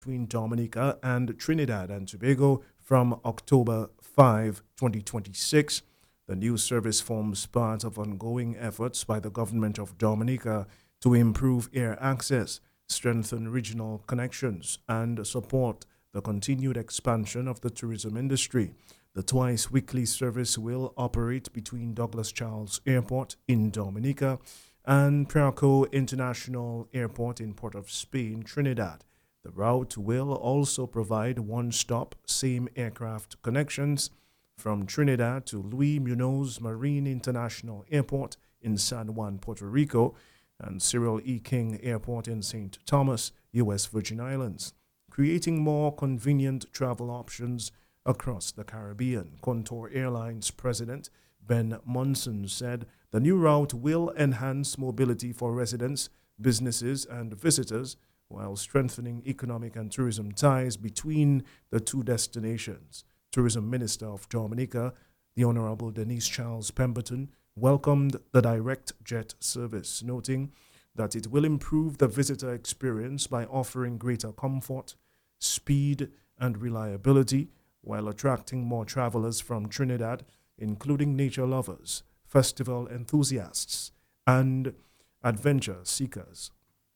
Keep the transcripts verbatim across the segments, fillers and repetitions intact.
between Dominica and Trinidad and Tobago from October fifth, twenty twenty-six. The new service forms part of ongoing efforts by the government of Dominica to improve air access, strengthen regional connections, and support the continued expansion of the tourism industry. The twice weekly service will operate between Douglas Charles Airport in Dominica and Praco International Airport in Port of Spain, Trinidad. The route will also provide one-stop, same aircraft connections from Trinidad to Luis Munoz Marine International Airport in San Juan, Puerto Rico, and Cyril E. King Airport in Saint Thomas, U S. Virgin Islands, creating more convenient travel options across the Caribbean. Contour Airlines President Ben Monson said the new route will enhance mobility for residents, businesses, and visitors while strengthening economic and tourism ties between the two destinations. Tourism Minister of Dominica, the Honorable Denise Charles Pemberton, welcomed the direct jet service, noting that it will improve the visitor experience by offering greater comfort, speed, and reliability while attracting more travelers from Trinidad, including nature lovers, festival enthusiasts, and adventure seekers.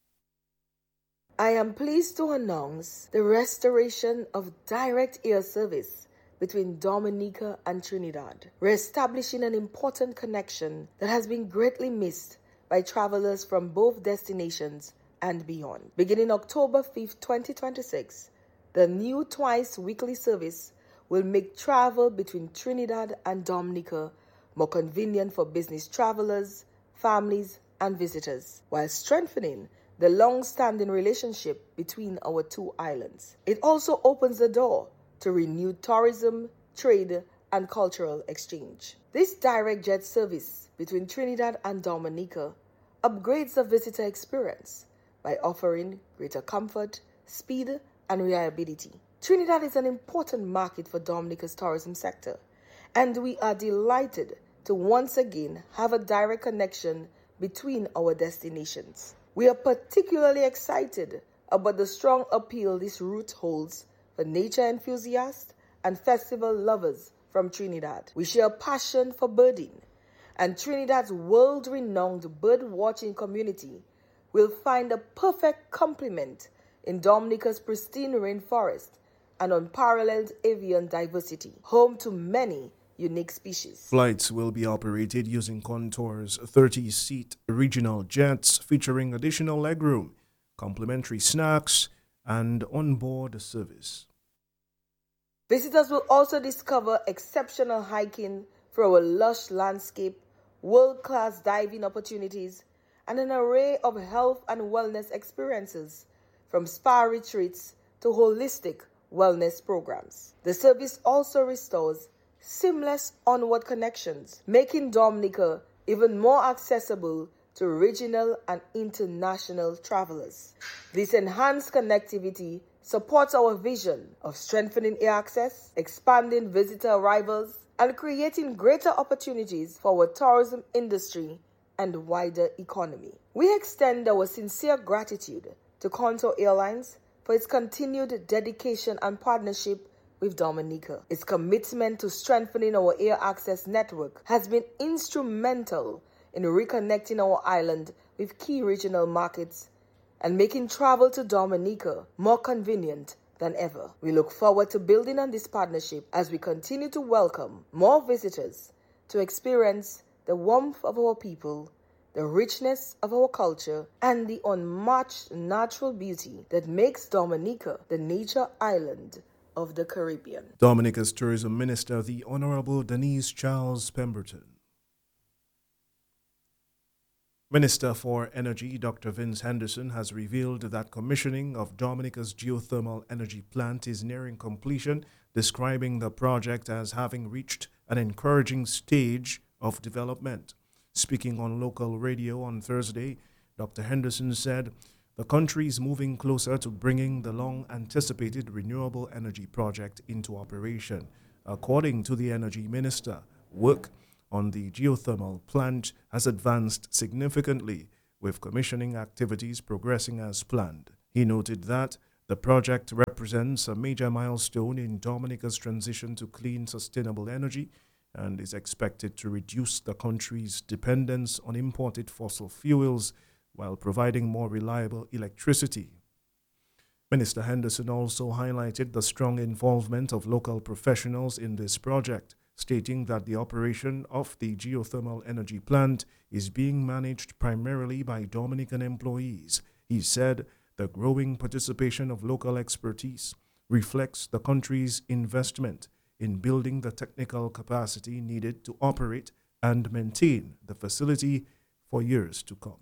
I am pleased to announce the restoration of direct air service between Dominica and Trinidad, reestablishing an important connection that has been greatly missed by travelers from both destinations and beyond. Beginning October fifth, twenty twenty-six, the new twice weekly service will make travel between Trinidad and Dominica more convenient for business travelers, families, and visitors, while strengthening the long-standing relationship between our two islands. It also opens the door to renewed tourism, trade, and cultural exchange. This direct jet service between Trinidad and Dominica upgrades the visitor experience by offering greater comfort, speed, and reliability. Trinidad is an important market for Dominica's tourism sector, and we are delighted to once again have a direct connection between our destinations. We are particularly excited about the strong appeal this route holds for nature enthusiasts and festival lovers from Trinidad. We share a passion for birding, and Trinidad's world-renowned bird-watching community will find a perfect complement in Dominica's pristine rainforest and unparalleled avian diversity, home to many unique species. Flights will be operated using Contour's thirty-seat regional jets featuring additional legroom, complimentary snacks, and onboard service. Visitors will also discover exceptional hiking through our lush landscape, world-class diving opportunities, and an array of health and wellness experiences, from spa retreats to holistic wellness programs. The service also restores seamless onward connections, making Dominica even more accessible to regional and international travelers. This enhanced connectivity supports our vision of strengthening air access, expanding visitor arrivals, and creating greater opportunities for our tourism industry and wider economy. We extend our sincere gratitude to Contour Airlines for its continued dedication and partnership with Dominica. Its commitment to strengthening our air access network has been instrumental in reconnecting our island with key regional markets and making travel to Dominica more convenient than ever. We look forward to building on this partnership as we continue to welcome more visitors to experience the warmth of our people, the richness of our culture, and the unmatched natural beauty that makes Dominica the nature island of the Caribbean. Dominica's Tourism Minister, the Honorable Denise Charles Pemberton. Minister for Energy, Doctor Vince Henderson, has revealed that commissioning of Dominica's geothermal energy plant is nearing completion, describing the project as having reached an encouraging stage of development. Speaking on local radio on Thursday, Doctor Henderson said the country is moving closer to bringing the long-anticipated renewable energy project into operation. According to the Energy Minister, work on the geothermal plant has advanced significantly, with commissioning activities progressing as planned. He noted that The project represents a major milestone in Dominica's transition to clean, sustainable energy and is expected to reduce the country's dependence on imported fossil fuels while providing more reliable electricity. Minister Henderson also highlighted the strong involvement of local professionals in this project, stating that the operation of the geothermal energy plant is being managed primarily by Dominican employees. He said the growing participation of local expertise reflects the country's investment in building the technical capacity needed to operate and maintain the facility for years to come.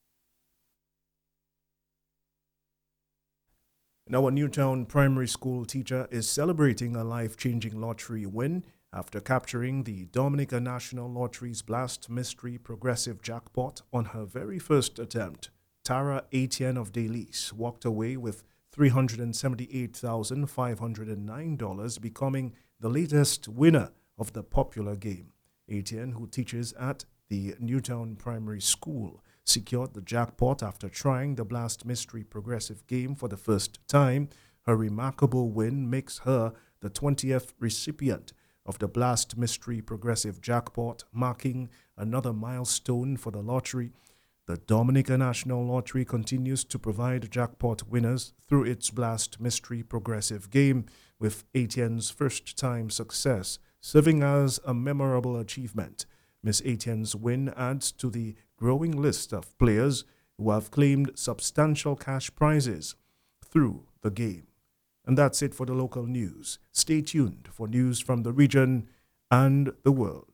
Now, a Newtown primary school teacher is celebrating a life-changing lottery win after capturing the Dominica National Lottery's Blast Mystery Progressive Jackpot on her very first attempt. Tara Etienne of Delis walked away with three hundred seventy-eight thousand five hundred nine dollars, becoming the latest winner of the popular game. Etienne, who teaches at the Newtown Primary School, secured the jackpot after trying the Blast Mystery Progressive game for the first time. Her remarkable win makes her the twentieth recipient of the Blast Mystery Progressive Jackpot, marking another milestone for the lottery. The Dominica National Lottery continues to provide jackpot winners through its Blast Mystery Progressive game, with Etienne's first-time success serving as a memorable achievement. Miss Etienne's win adds to the growing list of players who have claimed substantial cash prizes through the game. And that's it for the local news. Stay tuned for news from the region and the world.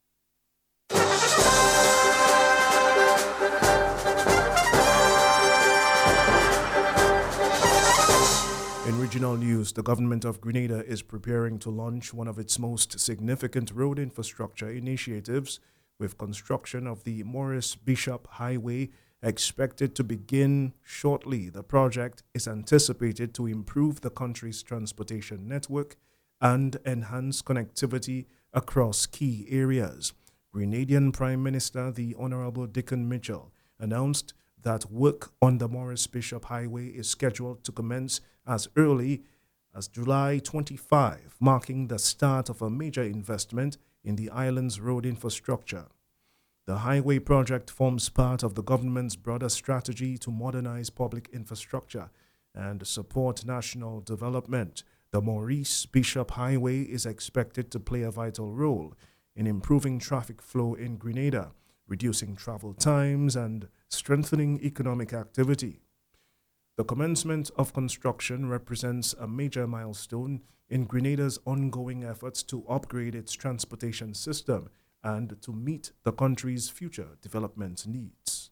In regional news, the government of Grenada is preparing to launch one of its most significant road infrastructure initiatives, with construction of the Morris Bishop Highway expected to begin shortly. The project is anticipated to improve the country's transportation network and enhance connectivity across key areas. Grenadian Prime Minister, the Honorable Dickon Mitchell, announced that work on the Morris Bishop Highway is scheduled to commence as early as July twenty-fifth, marking the start of a major investment in the island's road infrastructure. The highway project forms part of the government's broader strategy to modernize public infrastructure and support national development. The Maurice Bishop Highway is expected to play a vital role in improving traffic flow in Grenada, reducing travel times, and strengthening economic activity. The commencement of construction represents a major milestone in Grenada's ongoing efforts to upgrade its transportation system and to meet the country's future development needs.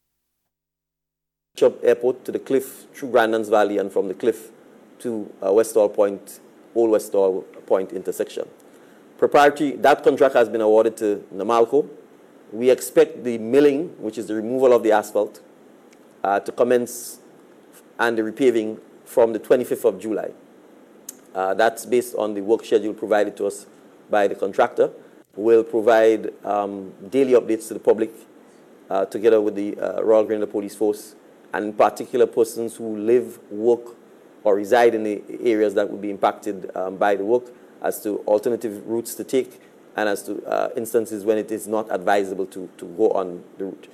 Bishop Airport to the cliff through Grandins Valley and from the cliff to uh, Westall Point, Old Westall Point intersection. Proprietary, that contract has been awarded to Namalco. We expect the milling, which is the removal of the asphalt, uh, to commence and the repaving from the twenty-fifth of July. Uh, that's based on the work schedule provided to us by the contractor. We'll provide um, daily updates to the public uh, together with the uh, Royal Grenada Police Force, and in particular persons who live, work, or reside in the areas that will be impacted um, by the work, as to alternative routes to take and as to uh, instances when it is not advisable to, to go on the route.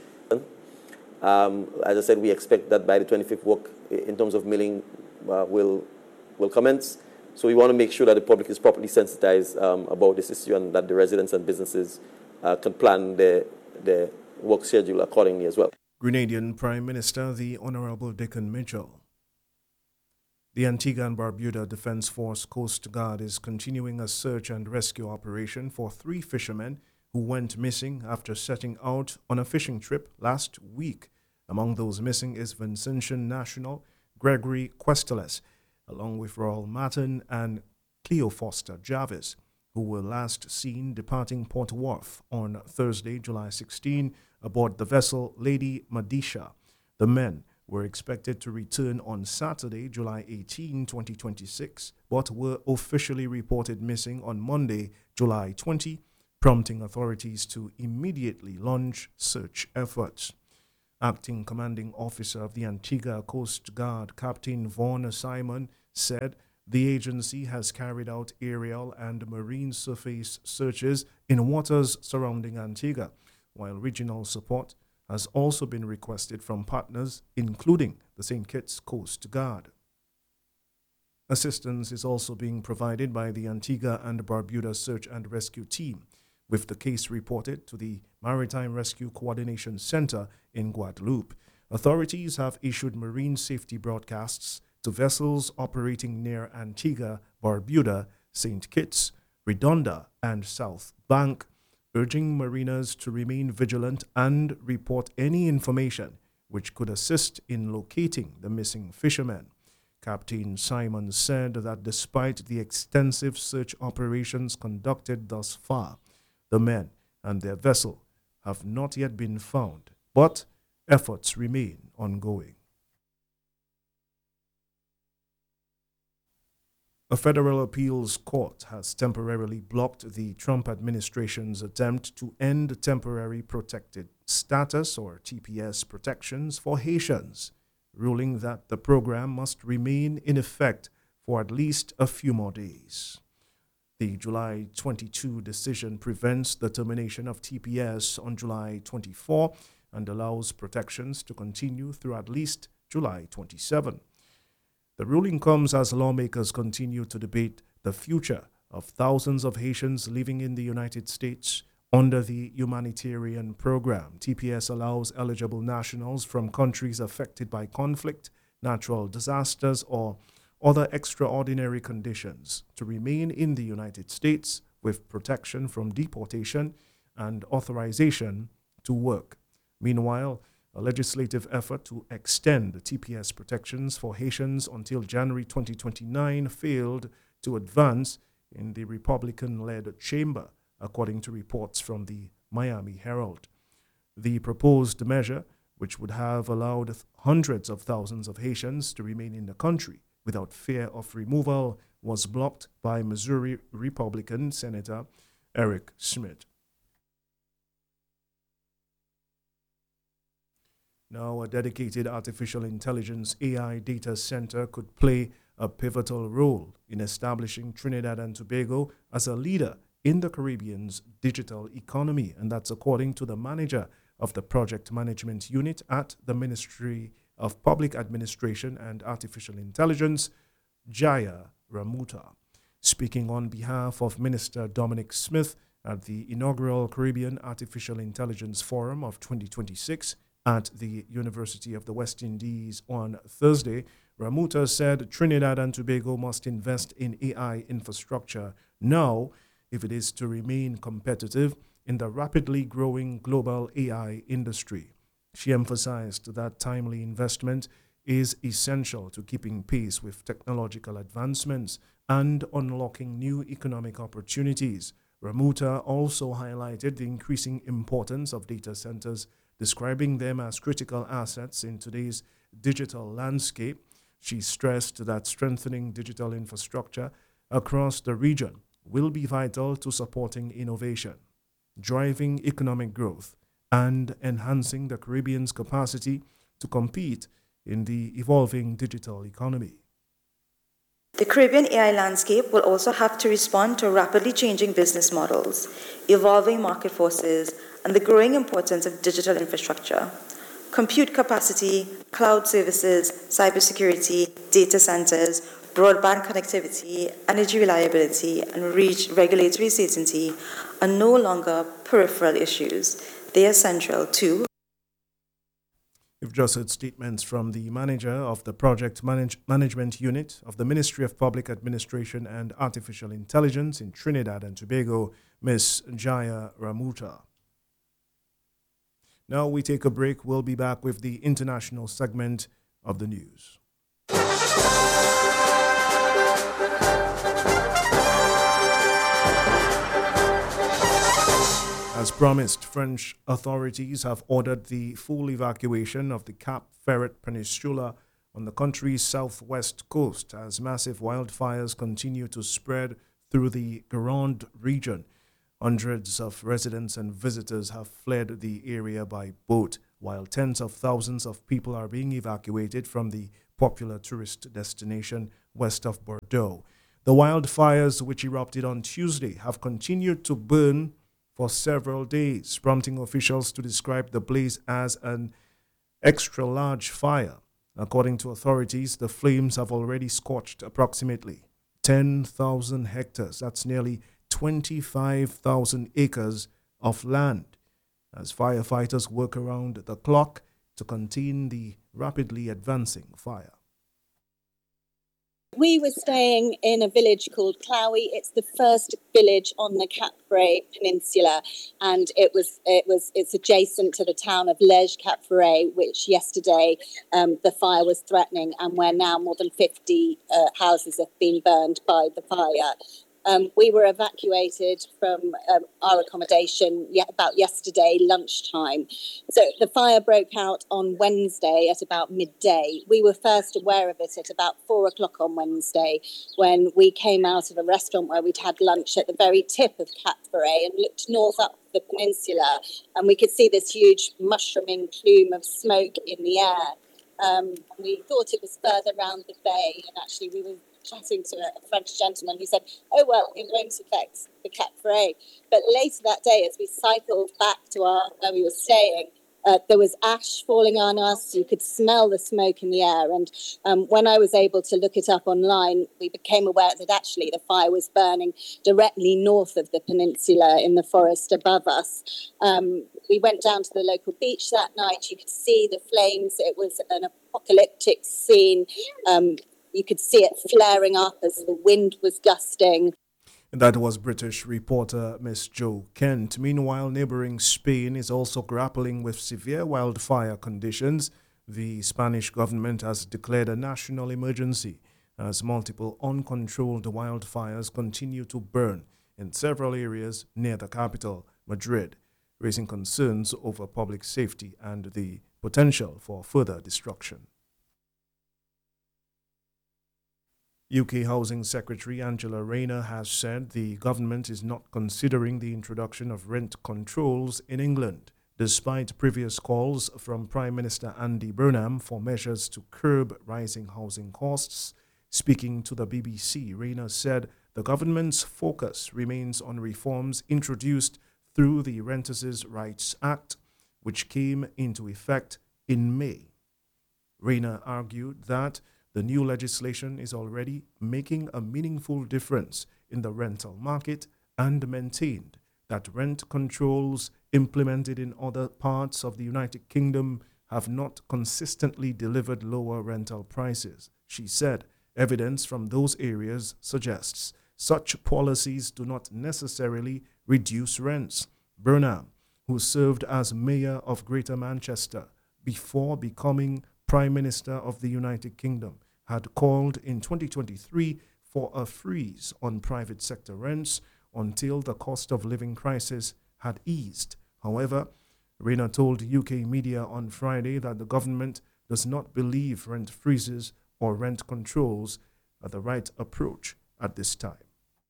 Um, as I said, we expect that by the twenty-fifth work in terms of milling uh, will, will commence. So we want to make sure that the public is properly sensitized um, about this issue and that the residents and businesses uh, can plan their, their work schedule accordingly as well. Grenadian Prime Minister, the Honorable Dickon Mitchell. The Antigua and Barbuda Defense Force Coast Guard is continuing a search and rescue operation for three fishermen who went missing after setting out on a fishing trip last week. Among those missing is Vincentian national Gregory Questeles, along with Raul Martin and Cleo Foster Jarvis, who were last seen departing Port Wharf on Thursday, July sixteenth, aboard the vessel Lady Madisha. The men were expected to return on Saturday, July eighteenth, twenty twenty-six, but were officially reported missing on Monday, July twentieth, prompting authorities to immediately launch search efforts. Acting Commanding Officer of the Antigua Coast Guard, Captain Vaughn Simon, said the agency has carried out aerial and marine surface searches in waters surrounding Antigua, while regional support has also been requested from partners, including the Saint Kitts Coast Guard. Assistance is also being provided by the Antigua and Barbuda Search and Rescue Team, with the case reported to the Maritime Rescue Coordination Center in Guadeloupe. Authorities have issued marine safety broadcasts to vessels operating near Antigua, Barbuda, Saint Kitts, Redonda, and South Bank, urging mariners to remain vigilant and report any information which could assist in locating the missing fishermen. Captain Simon said that despite the extensive search operations conducted thus far, the men and their vessel have not yet been found, but efforts remain ongoing. A federal appeals court has temporarily blocked the Trump administration's attempt to end temporary protected status, or T P S, protections for Haitians, ruling that the program must remain in effect for at least a few more days. The July twenty-second decision prevents the termination of T P S on July twenty-fourth and allows protections to continue through at least July twenty-seventh. The ruling comes as lawmakers continue to debate the future of thousands of Haitians living in the United States under the humanitarian program. T P S allows eligible nationals from countries affected by conflict, natural disasters, or other extraordinary conditions to remain in the United States with protection from deportation and authorization to work. Meanwhile, a legislative effort to extend the T P S protections for Haitians until January twenty twenty-nine failed to advance in the Republican-led chamber, according to reports from the Miami Herald. The proposed measure, which would have allowed hundreds of thousands of Haitians to remain in the country without fear of removal, was blocked by Missouri Republican Senator Eric Schmidt. Now, a dedicated artificial intelligence A I data center could play a pivotal role in establishing Trinidad and Tobago as a leader in the Caribbean's digital economy, and that's according to the manager of the project management unit at the Ministry of Public Administration and Artificial Intelligence, Jaya Ramuta. Speaking on behalf of Minister Dominic Smith at the inaugural Caribbean Artificial Intelligence Forum of twenty twenty-six, at the University of the West Indies on Thursday, Ramuta said Trinidad and Tobago must invest in A I infrastructure now if it is to remain competitive in the rapidly growing global A I industry. She emphasized that timely investment is essential to keeping pace with technological advancements and unlocking new economic opportunities. Ramuta also highlighted the increasing importance of data centers, describing them as critical assets in today's digital landscape. She stressed that strengthening digital infrastructure across the region will be vital to supporting innovation, driving economic growth, and enhancing the Caribbean's capacity to compete in the evolving digital economy. The Caribbean A I landscape will also have to respond to rapidly changing business models, evolving market forces, and the growing importance of digital infrastructure. Compute capacity, cloud services, cybersecurity, data centers, broadband connectivity, energy reliability, and reach regulatory certainty are no longer peripheral issues. They are central to. We've just heard statements from the manager of the Project Manage- Management Unit of the Ministry of Public Administration and Artificial Intelligence in Trinidad and Tobago, Miz Jaya Ramuta. Now we take a break. We'll be back with the international segment of the news. As promised, French authorities have ordered the full evacuation of the Cap Ferret Peninsula on the country's southwest coast as massive wildfires continue to spread through the Gironde region. Hundreds of residents and visitors have fled the area by boat. while tens of thousands of people are being evacuated from the popular tourist destination west of Bordeaux. The wildfires, which erupted on Tuesday, have continued to burn for several days, prompting officials to describe the blaze as an extra-large fire. According to authorities, the flames have already scorched approximately ten thousand hectares. That's nearly twenty-five thousand acres of land, as firefighters work around the clock to contain the rapidly advancing fire. We were staying in a village called Clowie. It's the first village on the Cap-Ferret Peninsula, and it was it was it's adjacent to the town of Les Cap-Ferret, which yesterday um, the fire was threatening, and where now more than fifty uh, houses have been burned by the fire. Um, we were evacuated from um, our accommodation ye- about yesterday lunchtime. So the fire broke out on Wednesday at about midday. We were first aware of it at about four o'clock on Wednesday when we came out of a restaurant where we'd had lunch at the very tip of Cap-Ferret and looked north up the peninsula, and we could see this huge mushrooming plume of smoke in the air. Um, we thought it was further round the bay, and actually we were chatting to a French gentleman who said, oh, well, it won't affect the Cap-Ferret. But later that day, as we cycled back to our where we were staying, uh, there was ash falling on us. You could smell the smoke in the air. And um, when I was able to look it up online, we became aware that actually the fire was burning directly north of the peninsula in the forest above us. Um, we went down to the local beach that night. You could see the flames. It was an apocalyptic scene. Um, You could see it flaring up as the wind was gusting. That was British reporter Miss Jo Kent. Meanwhile, neighboring Spain is also grappling with severe wildfire conditions. The Spanish government has declared a national emergency as multiple uncontrolled wildfires continue to burn in several areas near the capital, Madrid, raising concerns over public safety and the potential for further destruction. U K Housing Secretary Angela Rayner has said the government is not considering the introduction of rent controls in England, despite previous calls from Prime Minister Andy Burnham for measures to curb rising housing costs. Speaking to the B B C, Rayner said the government's focus remains on reforms introduced through the Renters' Rights Act, which came into effect in May. Rayner argued that the new legislation is already making a meaningful difference in the rental market and maintained that rent controls implemented in other parts of the United Kingdom have not consistently delivered lower rental prices. She said evidence from those areas suggests such policies do not necessarily reduce rents. Burnham, who served as mayor of Greater Manchester before becoming Prime Minister of the United Kingdom, had called in twenty twenty-three for a freeze on private sector rents until the cost of living crisis had eased. However, Rayner told U K media on Friday that the government does not believe rent freezes or rent controls are the right approach at this time.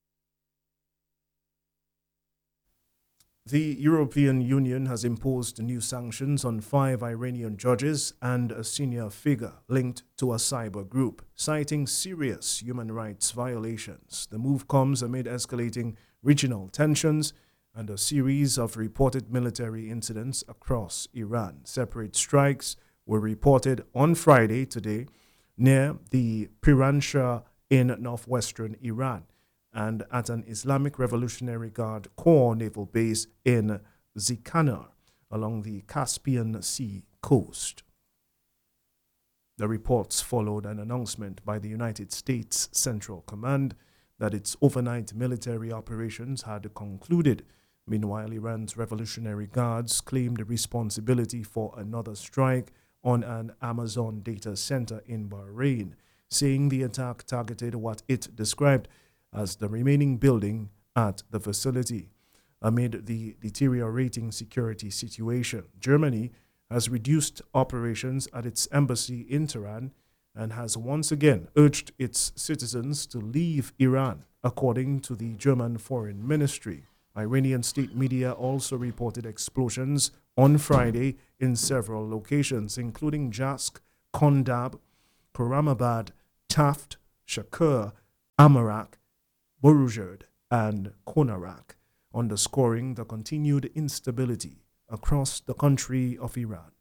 The European Union has imposed new sanctions on five Iranian judges and a senior figure linked to a cyber group, citing serious human rights violations. The move comes amid escalating regional tensions and a series of reported military incidents across Iran. Separate strikes were reported on Friday today near the Piranshahr in northwestern Iran, and at an Islamic Revolutionary Guard Corps naval base in Zikanar along the Caspian Sea coast. The reports followed an announcement by the United States Central Command that its overnight military operations had concluded. Meanwhile, Iran's Revolutionary Guards claimed responsibility for another strike on an Amazon data center in Bahrain, saying the attack targeted what it described as the remaining building at the facility. Amid the deteriorating security situation, Germany has reduced operations at its embassy in Tehran and has once again urged its citizens to leave Iran, according to the German Foreign Ministry. Iranian state media also reported explosions on Friday in several locations, including Jask, Kondab, Karamabad, Taft, Shakur, Amarak, Burujerd, and Konarak, underscoring the continued instability across the country of Iran.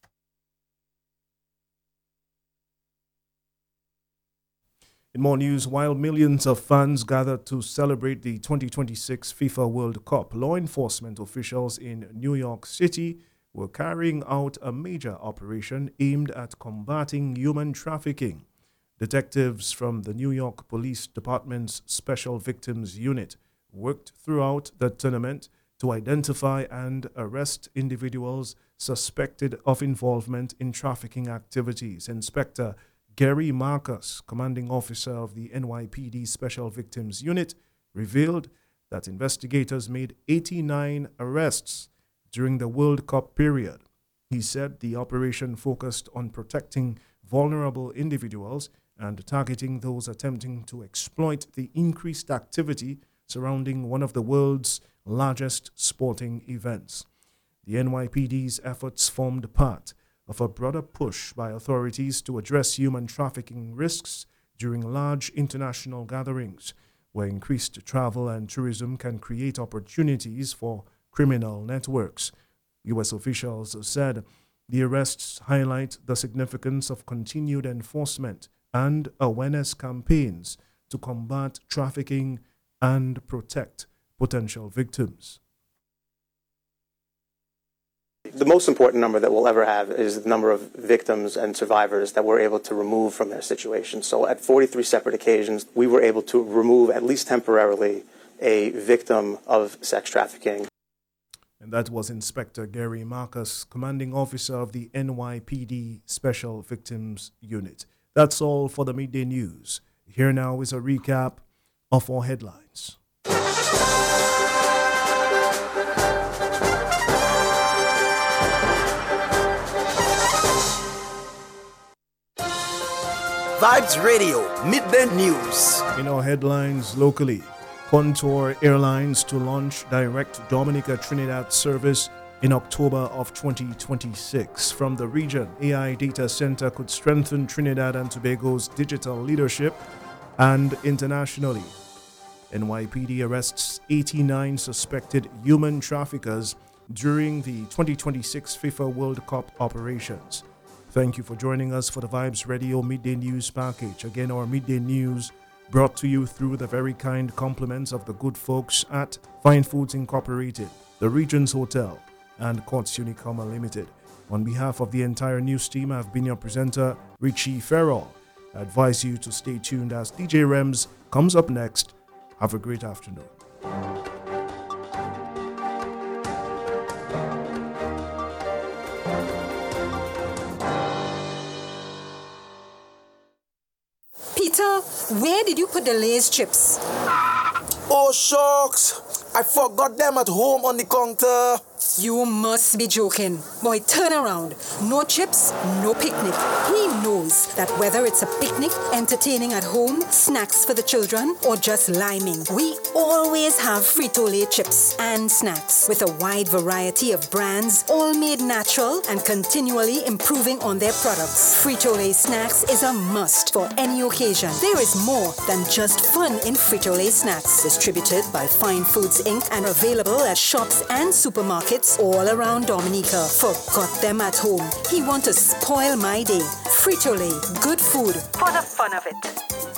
In more news, while millions of fans gathered to celebrate the twenty twenty-six FIFA World Cup, law enforcement officials in New York City were carrying out a major operation aimed at combating human trafficking. Detectives from the New York Police Department's Special Victims Unit worked throughout the tournament to identify and arrest individuals suspected of involvement in trafficking activities. Inspector Gary Marcus, commanding officer of the N Y P D Special Victims Unit, revealed that investigators made eighty-nine arrests during the World Cup period. He said the operation focused on protecting vulnerable individuals and targeting those attempting to exploit the increased activity surrounding one of the world's largest sporting events. The N Y P D's efforts formed part of a broader push by authorities to address human trafficking risks during large international gatherings, where increased travel and tourism can create opportunities for criminal networks. U S officials said the arrests highlight the significance of continued enforcement and awareness campaigns to combat trafficking and protect potential victims. The most important number that we'll ever have is the number of victims and survivors that we're able to remove from their situation. So at forty-three separate occasions, we were able to remove, at least temporarily, a victim of sex trafficking. And that was Inspector Gary Marcus, commanding officer of the N Y P D Special Victims Unit. That's all for the midday news. Here now is a recap of our headlines. Vibes Radio, midday news. In our headlines locally, Contour Airlines to launch direct Dominica Trinidad service in October of twenty twenty-six. From the region, A I Data Center could strengthen Trinidad and Tobago's digital leadership. And internationally, N Y P D arrests eighty-nine suspected human traffickers during the twenty twenty-six FIFA World Cup operations. Thank you for joining us for the Vibes Radio Midday News Package. Again, our midday news brought to you through the very kind compliments of the good folks at Fine Foods Incorporated, the Regents Hotel, and Courts Unicoma Limited. On behalf of the entire news team, I've been your presenter, Richie Farrell. I advise you to stay tuned as D J Rems comes up next. Have a great afternoon. Peter, where did you put the Lay's chips? Oh, shucks. I forgot them at home on the counter. You must be joking. Boy, turn around. No chips, no picnic. He knows that whether it's a picnic, entertaining at home, snacks for the children, or just liming, we always have Frito-Lay chips and snacks with a wide variety of brands, all made natural and continually improving on their products. Frito-Lay snacks is a must for any occasion. There is more than just fun in Frito-Lay snacks. Distributed by Fine Foods Incorporated and available at shops and supermarkets all around Dominica. Forgot them at home. He want to spoil my day. Frito-Lay, good food for the fun of it.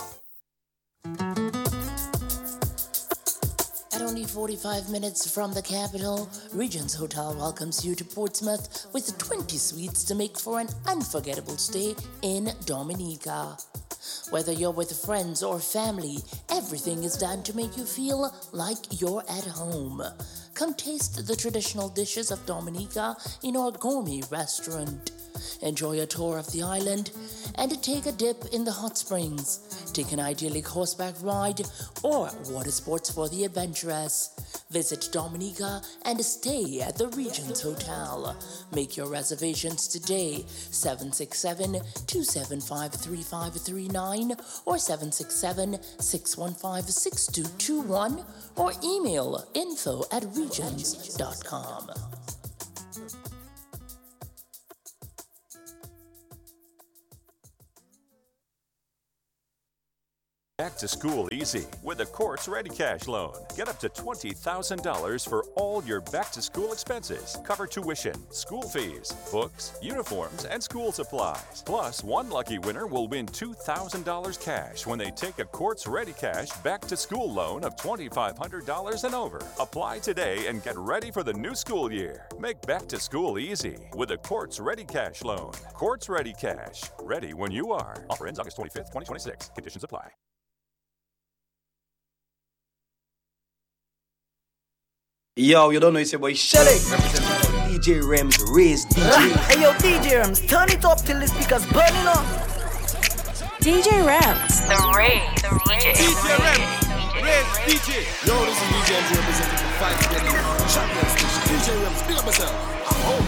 At only forty-five minutes from the capital, Regents Hotel welcomes you to Portsmouth with twenty suites to make for an unforgettable stay in Dominica. Whether you're with friends or family, everything is done to make you feel like you're at home. Come taste the traditional dishes of Dominica in our gourmet restaurant. Enjoy a tour of the island and take a dip in the hot springs. Take an idyllic horseback ride or water sports for the adventurous. Visit Dominica and stay at the Regents Hotel. Make your reservations today, seven six seven, two seven five, three five three nine or seven six seven, six one five, six two two one or email info at regents dot com. Back to school easy with a Courts Ready Cash loan. Get up to twenty thousand dollars for all your back to school expenses. Cover tuition, school fees, books, uniforms, and school supplies. Plus, one lucky winner will win two thousand dollars cash when they take a Courts Ready Cash back to school loan of twenty-five hundred dollars and over. Apply today and get ready for the new school year. Make back to school easy with a Courts Ready Cash loan. Courts Ready Cash. Ready when you are. Offer ends August twenty-fifth, twenty twenty-six. Conditions apply. Yo, you don't know, it's your boy Shelly. D J Rems, raise D J. Hey yo, D J Rems, turn it up till the speakers burning up. D J Rems, the raise, the D J. D J Rems, raise D J. Yo, this is D J Andrew representing the five million champion station. D J Rems, big up yourself. I hope.